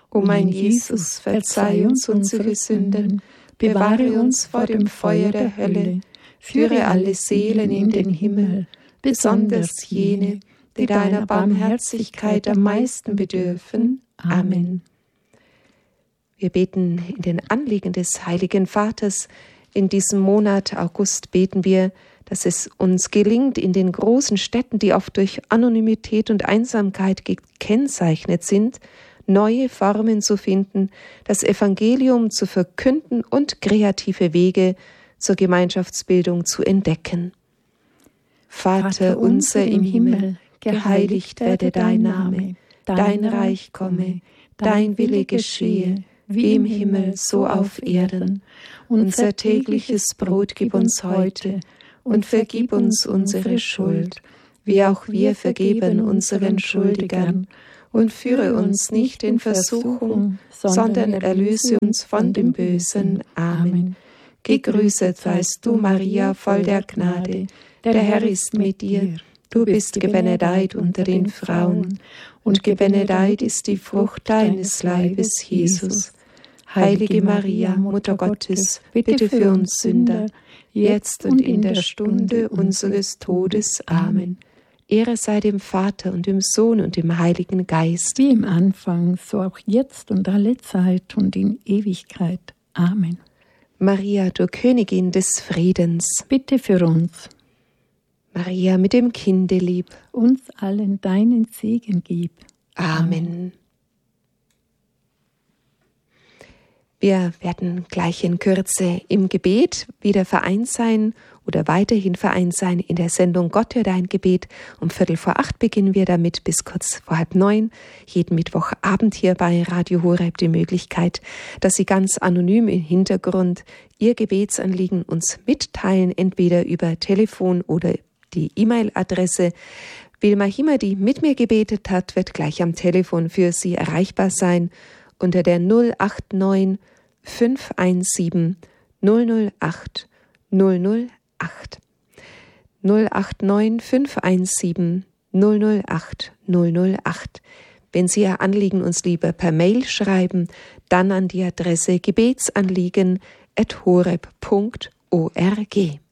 O mein Jesus, verzeih uns unsere Sünden, bewahre uns vor dem Feuer der Hölle, führe alle Seelen in den Himmel, besonders jene, die deiner Barmherzigkeit am meisten bedürfen. Amen. Wir beten in den Anliegen des Heiligen Vaters. In diesem Monat August beten wir, dass es uns gelingt, in den großen Städten, die oft durch Anonymität und Einsamkeit gekennzeichnet sind, neue Formen zu finden, das Evangelium zu verkünden und kreative Wege zur Gemeinschaftsbildung zu entdecken. Vater unser im Himmel, geheiligt werde dein Name, dein Reich komme, dein Wille geschehe, wie im Himmel, so auf Erden. Unser tägliches Brot gib uns heute und vergib uns unsere Schuld, wie auch wir vergeben unseren Schuldigern. Und führe uns nicht in Versuchung, sondern erlöse uns von dem Bösen. Amen. Gegrüßet seist du, Maria, voll der Gnade. Der Herr ist mit dir. Du bist gebenedeit unter den Frauen, und gebenedeit ist die Frucht deines Leibes, Jesus. Heilige Maria, Mutter Gottes, bitte für uns Sünder, jetzt und in der Stunde unseres Todes. Amen. Ehre sei dem Vater und dem Sohn und dem Heiligen Geist. Wie im Anfang, so auch jetzt und alle Zeit und in Ewigkeit. Amen. Maria, du Königin des Friedens, bitte für uns. Maria mit dem Kinde lieb, uns allen deinen Segen gib. Amen. Wir werden gleich in Kürze im Gebet wieder vereint sein oder weiterhin vereint sein in der Sendung Gott hört dein Gebet. Um 7:45 beginnen wir damit bis kurz vor 8:30. Jeden Mittwochabend hier bei Radio Horeb die Möglichkeit, dass Sie ganz anonym im Hintergrund Ihr Gebetsanliegen uns mitteilen, entweder über Telefon oder die E-Mail-Adresse. Wilma Himmer, die mit mir gebetet hat, wird gleich am Telefon für Sie erreichbar sein unter der 089 517 008 008. 089 517 008 008. Wenn Sie Ihr Anliegen uns lieber per Mail schreiben, dann an die Adresse gebetsanliegen@horeb.org.